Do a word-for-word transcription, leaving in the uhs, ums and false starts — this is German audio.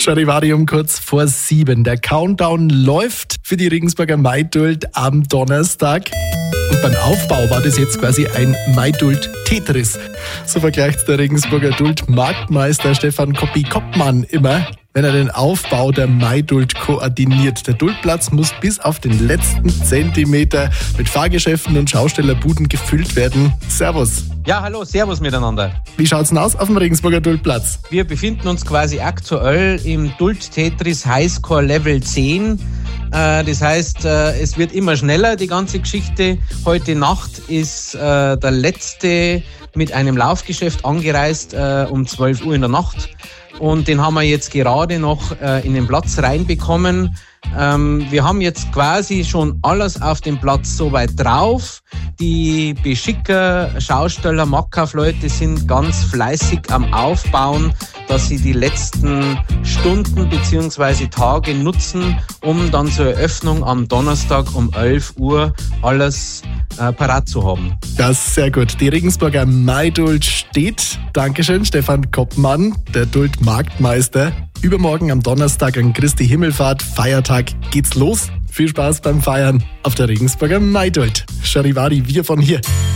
Charivari um kurz vor sieben. Der Countdown läuft für die Regensburger Maidult am Donnerstag. Und beim Aufbau war das jetzt quasi ein Maidult-Tetris. So vergleicht der Regensburger Dult-Marktmeister Stefan Koppi-Koppmann immer, wenn er den Aufbau der Maidult koordiniert. Der Dultplatz muss bis auf den letzten Zentimeter mit Fahrgeschäften und Schaustellerbuden gefüllt werden. Servus. Ja, hallo, servus miteinander. Wie schaut's denn aus auf dem Regensburger Dultplatz? Wir befinden uns quasi aktuell im Dult-Tetris Highscore Level zehn. Das heißt, es wird immer schneller, die ganze Geschichte. Heute Nacht ist der letzte mit einem Laufgeschäft angereist um zwölf Uhr in der Nacht. Und den haben wir jetzt gerade noch in den Platz reinbekommen. Wir haben jetzt quasi schon alles auf dem Platz soweit drauf. Die Beschicker, Schausteller, Mackkaufleute sind ganz fleißig am Aufbauen, dass sie die letzten Stunden bzw. Tage nutzen, um dann zur Eröffnung am Donnerstag um elf Uhr alles äh, parat zu haben. Das ist sehr gut. Die Regensburger Maidult steht. Dankeschön, Stefan Koppmann, der Dult-Marktmeister. Übermorgen am Donnerstag an Christi Himmelfahrt, Feiertag, geht's los. Viel Spaß beim Feiern auf der Regensburger Maidult. Charivari, wir von hier.